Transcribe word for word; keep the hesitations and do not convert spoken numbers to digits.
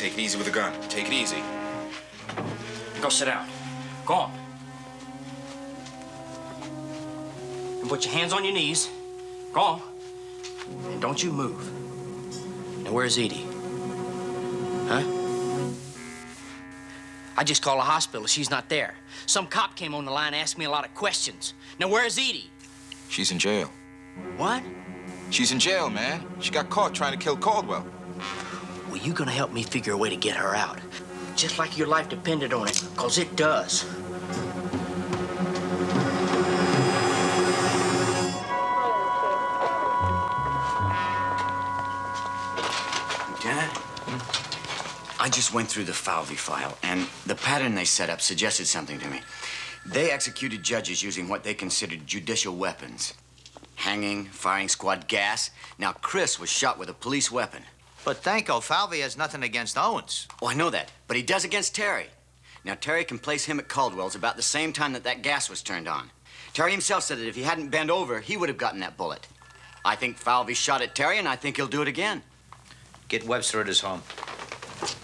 take it easy with the gun. Take it easy. Go sit down. Go on. And put your hands on your knees. Go on. And don't you move. Now, where's Edie? Huh? I just called a hospital. She's not there. Some cop came on the line and asked me a lot of questions. Now, where's Edie? She's in jail. What? She's in jail, man. She got caught trying to kill Caldwell. Well, you gonna help me figure a way to get her out. Just like your life depended on it, because it does. Lieutenant, I just went through the Falvey file, and the pattern they set up suggested something to me. They executed judges using what they considered judicial weapons. Hanging, firing squad gas. Now, Chris was shot with a police weapon. But thanko, Falvey has nothing against Owens. Oh, I know that, but he does against Terry. Now, Terry can place him at Caldwell's about the same time that that gas was turned on. Terry himself said that if he hadn't bent over, he would have gotten that bullet. I think Falvey shot at Terry, and I think he'll do it again. Get Webster at his home.